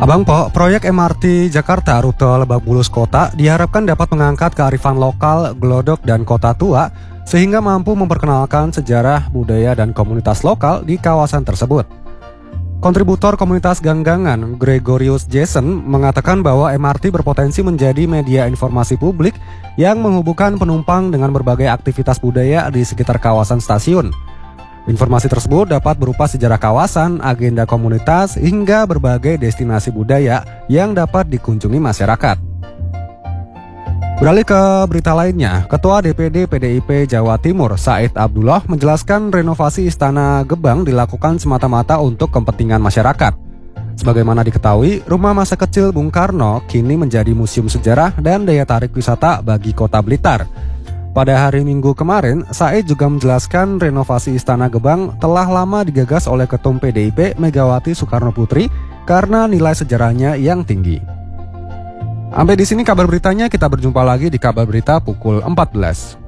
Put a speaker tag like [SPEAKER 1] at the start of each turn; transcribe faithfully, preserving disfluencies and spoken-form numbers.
[SPEAKER 1] Abang Po, proyek M R T Jakarta rute Lebak Bulus Kota diharapkan dapat mengangkat kearifan lokal, Glodok, dan Kota Tua sehingga mampu memperkenalkan sejarah, budaya, dan komunitas lokal di kawasan tersebut. Kontributor komunitas Ganggangan, Gregorius Jason, mengatakan bahwa M R T berpotensi menjadi media informasi publik yang menghubungkan penumpang dengan berbagai aktivitas budaya di sekitar kawasan stasiun. Informasi tersebut dapat berupa sejarah kawasan, agenda komunitas, hingga berbagai destinasi budaya yang dapat dikunjungi masyarakat. Beralih ke berita lainnya, Ketua D P D P D I P Jawa Timur, Said Abdullah, menjelaskan renovasi Istana Gebang dilakukan semata-mata untuk kepentingan masyarakat. Sebagaimana diketahui, rumah masa kecil Bung Karno kini menjadi museum sejarah dan daya tarik wisata bagi Kota Blitar. Pada hari Minggu kemarin, Said juga menjelaskan renovasi Istana Gebang telah lama digagas oleh Ketum P D I P Megawati Soekarno Putri karena nilai sejarahnya yang tinggi. Sampai di sini kabar beritanya, kita berjumpa lagi di kabar berita pukul empat belas.